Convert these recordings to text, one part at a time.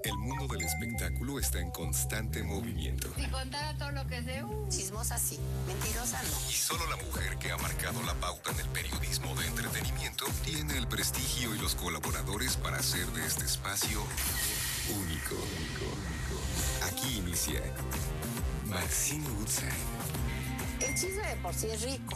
El mundo del espectáculo está en constante movimiento. Si contara todo lo que sé, chismosa sí, mentirosa no. Y solo la mujer que ha marcado la pauta en el periodismo de entretenimiento tiene el prestigio y los colaboradores para hacer de este espacio único. Aquí inicia Maxine Woodside. El chisme de por sí es rico.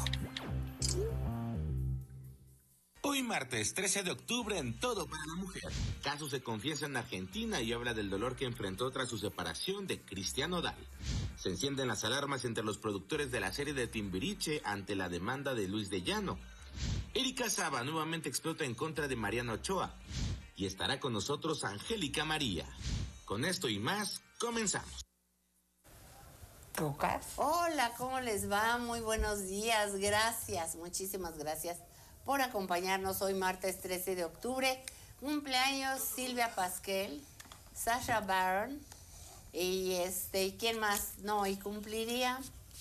Hoy martes 13 de octubre en Todo para la Mujer. Caso se confiesa en Argentina y habla del dolor que enfrentó tras su separación de Cristian Nodal. Se encienden las alarmas entre los productores de la serie de Timbiriche ante la demanda de Luis de Llano. Erika Saba nuevamente explota en contra de Mariano Ochoa. Y estará con nosotros Angélica María. Con esto y más, comenzamos. ¿Lucas? Hola, ¿cómo les va? Muy buenos días, gracias, muchísimas gracias por acompañarnos hoy martes 13 de octubre. Cumpleaños Silvia Pasquel, Sacha Baron y ¿quién más? No, y cumpliría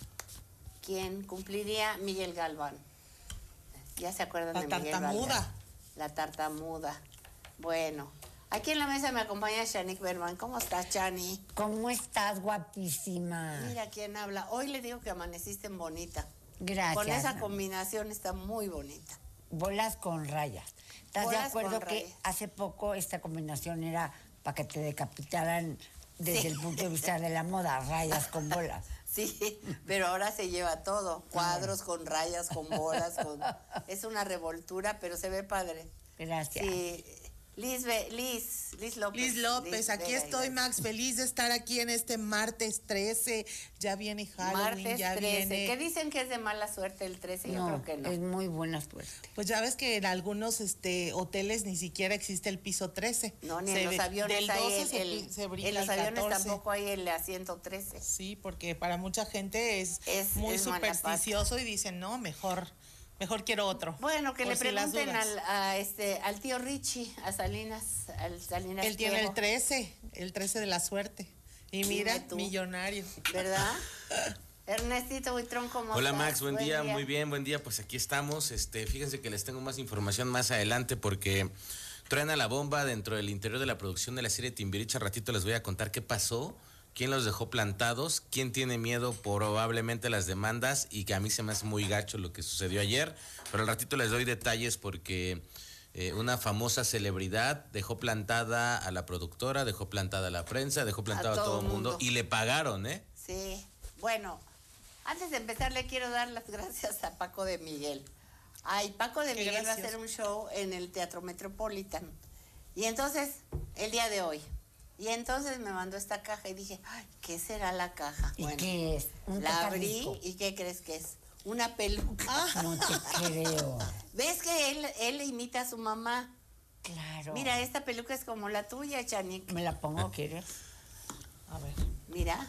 Miguel Galván. ¿Ya se acuerdan de Miguel Galván? La tartamuda. Bueno, aquí en la mesa me acompaña Shanique Berman. ¿Cómo estás, Chani? ¿Cómo estás, guapísima? Mira quién habla. Hoy le digo que amaneciste en bonita. Gracias. Con esa combinación está muy bonita. Bolas con rayas. ¿Estás de acuerdo que rayas? Hace poco esta combinación era para que te decapitaran desde el punto de vista de la moda, rayas con bolas? Sí, pero ahora se lleva todo. Cuadros con rayas, con bolas, es una revoltura, pero se ve padre. Gracias. Sí. Liz López. Liz López, aquí estoy, Max, feliz de estar aquí en este martes 13. Ya viene Halloween, martes ya 13. viene. ¿Qué dicen que es de mala suerte el 13? Yo creo que no. Es muy buena suerte. Pues ya ves que en algunos hoteles ni siquiera existe el piso 13. No, ni en los aviones del 12 se brinca en los el aviones 14. tampoco hay el asiento 13. Sí, porque para mucha gente es muy supersticioso y dicen, no, mejor quiero otro. Bueno, que le pregunten al tío Richie, al Salinas Él tiene el 13 de la suerte. Y mira, millonario. ¿Verdad? Ernestito Buitrón, ¿cómo Hola estás? Max, buen día, muy bien, buen día, pues aquí estamos. Fíjense que les tengo más información más adelante porque truena la bomba dentro del interior de la producción de la serie Timbiriche. Al ratito les voy a contar qué pasó, quién los dejó plantados, quién tiene miedo probablemente a las demandas, y que a mí se me hace muy gacho lo que sucedió ayer, pero al ratito les doy detalles porque una famosa celebridad dejó plantada a la productora, dejó plantada a la prensa, dejó plantado a todo el mundo y le pagaron, ¿eh? Sí, bueno, antes de empezar le quiero dar las gracias a Paco de Miguel. Paco de Miguel va a hacer un show en el Teatro Metropolitan, y entonces, el día de hoy, y entonces me mandó esta caja y dije, ay, ¿qué será la caja? ¿Y qué es? La abrí y ¿qué crees que es? Una peluca. No te creo. ¿Ves que él imita a su mamá? Claro. Mira, esta peluca es como la tuya, Chanik. ¿Me la pongo, quieres? A ver. Mira.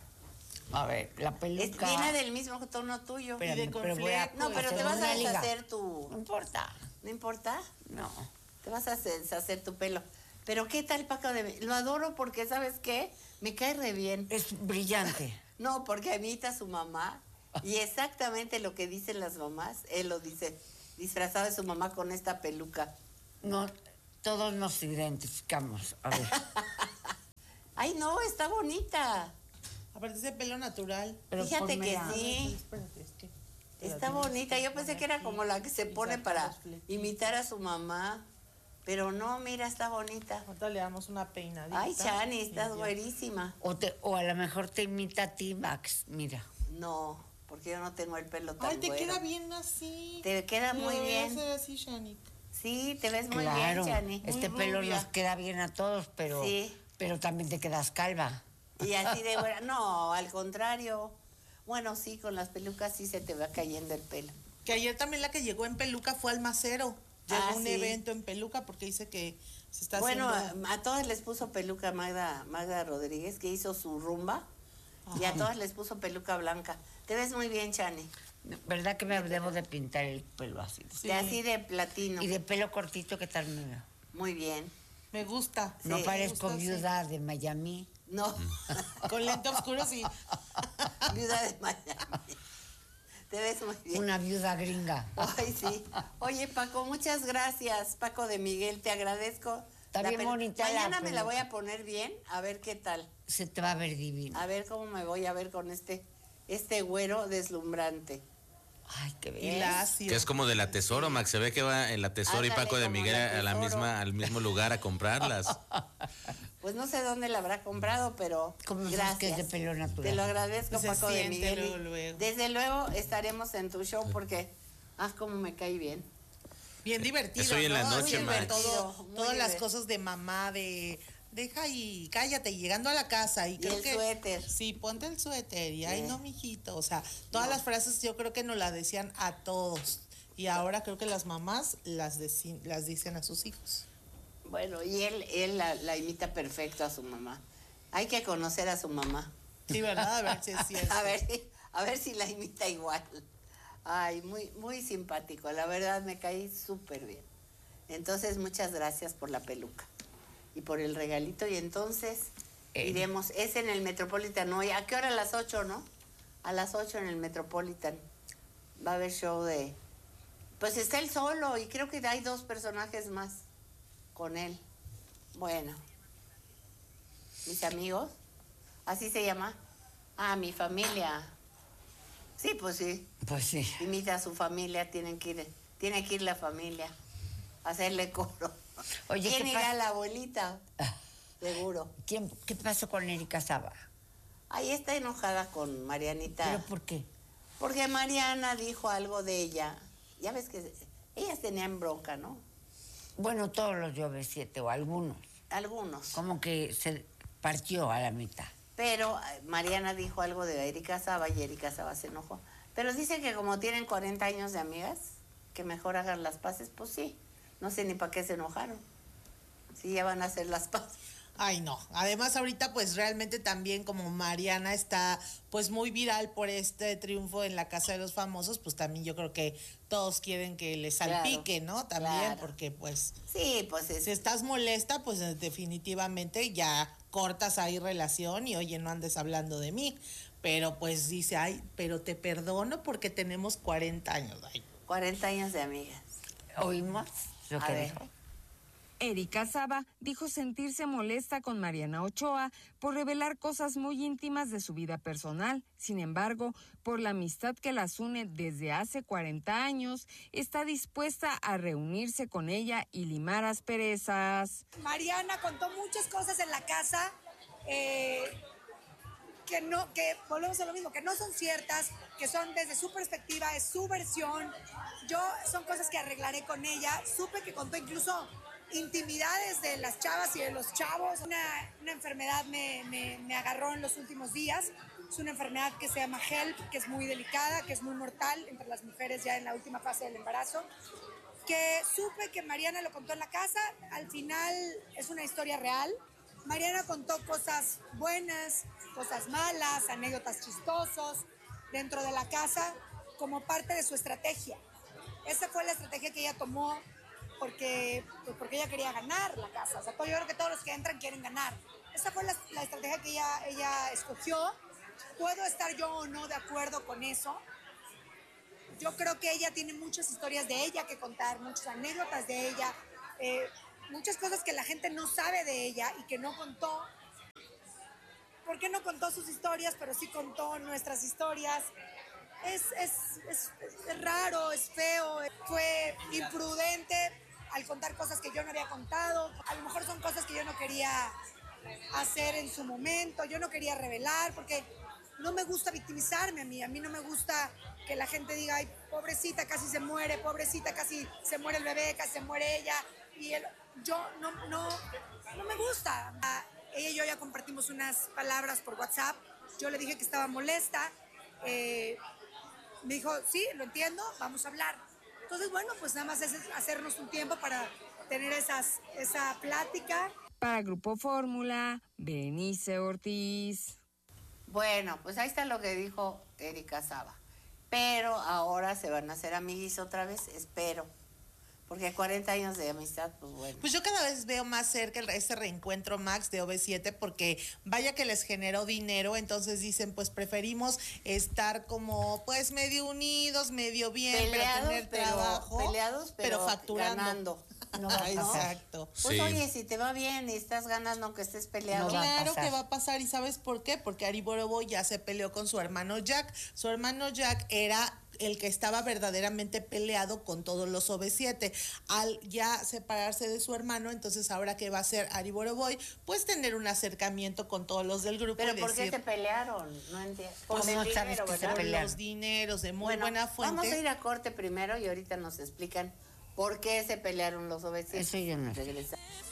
A ver, la peluca. Viene del mismo tono tuyo. Pero pero te vas a deshacer tu... No importa. ¿No importa? No. Te vas a deshacer tu pelo. Pero ¿qué tal Paco de... Lo adoro porque, ¿sabes qué? Me cae re bien. Es brillante. No, porque imita a su mamá y exactamente lo que dicen las mamás, él lo dice, disfrazado de su mamá con esta peluca. No, todos nos identificamos. A ver. Ay, no, está bonita. Aparte ese pelo natural. Pero fíjate que sí. Espérate, es que Está bonita. Yo pensé que era como la que se pone para imitar a su mamá. Pero no, mira, está bonita. Ahorita le damos una peinadita. Ay, Chani, estás güerísima. O a lo mejor te imita a ti, Max, mira. No, porque yo no tengo el pelo tan Ay, te güero. queda bien así. Te queda muy bien. Voy a hacer así, Shanik. Sí, te ves muy Claro, bien, Chani. este Muy pelo rubia. nos queda bien a todos, pero, Sí. pero también te quedas calva. Y así de güera. No, al contrario. Bueno, sí, con las pelucas sí se te va cayendo el pelo. Que ayer también la que llegó en peluca fue Almacero. Llegó a un sí. evento en peluca porque dice que se está Bueno, haciendo... a todas les puso peluca Magda Rodríguez, que hizo su rumba. Y a todas les puso peluca blanca. Te ves muy bien, Chani. ¿Verdad que me debo de pintar el pelo así? Sí. De así de platino. Y de pelo cortito, ¿qué tal me veo? Muy bien. Me gusta. No Sí, parezco me gusta, viuda de Miami. No. Con lente oscuro, sí. Viuda de Miami. Te ves muy bien. Una viuda gringa. Ay, sí. Oye, Paco, muchas gracias. Paco de Miguel, te agradezco Está bien bonita. Mañana me la voy a poner bien, a ver qué tal. Se te va a ver divino. A ver cómo me voy a ver con este güero deslumbrante. Ay, qué Y bien. Que es como de la Tesoro, Max. Se ve que va en la Tesoro y Ándale, Paco de como Miguel al mismo lugar a comprarlas. Pues no sé dónde la habrá comprado, pero Como gracias. que es de pelo natural. Te lo agradezco, Se Paco de siente Miguel. luego. Desde luego estaremos en tu show porque, cómo me cae bien. Bien divertido. Eso hoy en la ¿no? noche, Muy Max. divertido. Muy Todas las divertido. cosas de mamá, de deja y cállate, y llegando a la casa. Y creo el que, suéter. Sí, ponte el suéter. Y ay, no, mijito. O sea, todas las frases yo creo que nos las decían a todos. Y ahora creo que las mamás las dicen a sus hijos. Bueno, y él la imita perfecto a su mamá. Hay que conocer a su mamá. Sí, ¿verdad? A ver si es cierto. a ver si la imita igual. Ay, muy, muy simpático. La verdad me caí súper bien. Entonces, muchas gracias por la peluca y por el regalito. Y entonces iremos. Es en el Metropolitan hoy. ¿A qué hora? A las 8, ¿no? A las 8 en el Metropolitan. Va a haber show de... Pues está él solo y creo que hay 2 personajes más con él. Bueno. ¿Mis amigos? ¿Así se llama? Mi familia. Sí, pues sí. Pues sí. Imita a su familia, tiene que ir la familia a hacerle coro. Oye, ¿Quién ¿qué irá? pasa? La abuelita. Seguro. ¿Qué pasó con Erika Saba? Ahí está enojada con Marianita. ¿Pero por qué? Porque Mariana dijo algo de ella. Ya ves que ellas tenían bronca, ¿no? Bueno, todos los Lloves 7 o algunos. Algunos. Como que se partió a la mitad. Pero Mariana dijo algo de Erika Saba y Erika Saba se enojó. Pero dice que como tienen 40 años de amigas, que mejor hagan las paces. Pues sí, no sé ni para qué se enojaron. Sí, ya van a hacer las paces. Ay, no. Además, ahorita, pues, realmente también como Mariana está, pues, muy viral por este triunfo en la Casa de los Famosos, pues, también yo creo que todos quieren que le salpique, ¿no? También, claro. porque, pues... Sí, pues Si estás molesta, pues, definitivamente ya cortas ahí relación y, oye, no andes hablando de mí. Pero, pues, dice, ay, pero te perdono porque tenemos 40 años. Ay. 40 años de amigas. ¿Oímos lo A que ver. dijo? Erika Saba dijo sentirse molesta con Mariana Ochoa por revelar cosas muy íntimas de su vida personal. Sin embargo, por la amistad que las une desde hace 40 años, está dispuesta a reunirse con ella y limar asperezas. Mariana contó muchas cosas en la casa que volvemos a lo mismo, que no son ciertas, que son desde su perspectiva, es su versión. Son cosas que arreglaré con ella. Supe que contó incluso intimidades de las chavas y de los chavos. Una enfermedad me agarró en los últimos días. Es una enfermedad que se llama HELP, que es muy delicada, que es muy mortal entre las mujeres ya en la última fase del embarazo. Que supe que Mariana lo contó en la casa. Al final es una historia real. Mariana contó cosas buenas, cosas malas, anécdotas chistosos dentro de la casa como parte de su estrategia. Esa fue la estrategia que ella tomó porque ella quería ganar la casa. O sea, yo creo que todos los que entran quieren ganar. Esa fue la estrategia que ella escogió. ¿Puedo estar yo o no de acuerdo con eso? Yo creo que ella tiene muchas historias de ella que contar, muchas anécdotas de ella, muchas cosas que la gente no sabe de ella y que no contó. ¿Por qué no contó sus historias, pero sí contó nuestras historias? Es raro, es feo, fue imprudente al contar cosas que yo no había contado. A lo mejor son cosas que yo no quería hacer en su momento, yo no quería revelar, porque no me gusta victimizarme a mí no me gusta que la gente diga, ay, pobrecita, casi se muere, pobrecita, casi se muere el bebé, casi se muere ella, y yo no me gusta. Ella y yo ya compartimos unas palabras por WhatsApp, yo le dije que estaba molesta, me dijo, sí, lo entiendo, vamos a hablar. Entonces, bueno, pues nada más es hacernos un tiempo para tener esa plática. Para Grupo Fórmula, Berenice Ortiz. Bueno, pues ahí está lo que dijo Erika Saba. Pero ahora se van a hacer amiguis otra vez, espero. Porque 40 años de amistad, pues bueno. Pues yo cada vez veo más cerca ese reencuentro, Max, de OV7, porque vaya que les generó dinero, entonces dicen, pues preferimos estar como, pues medio unidos, medio bien, Peleados, pero tener trabajo, peleados, pero facturando. Ganando. No va a pasar. Exacto. Pues Sí. oye, si te va bien y estás ganando aunque estés peleado. No va a Claro pasar. que va a pasar, ¿y sabes por qué? Porque Ari Boroboy ya se peleó con su hermano Jack. Su hermano Jack era el que estaba verdaderamente peleado con todos los OV7. Al ya separarse de su hermano, entonces ahora que va a hacer Ari Boroboy, pues tener un acercamiento con todos los del grupo. ¿Pero y por qué decir, se pelearon? No entiendo. Pues el no sabes que se ¿verdad? pelearon. los dineros de muy Bueno, buena fuente. vamos a ir a corte primero y ahorita nos explican por qué se pelearon los OV7. Eso yo no sé. Regresa.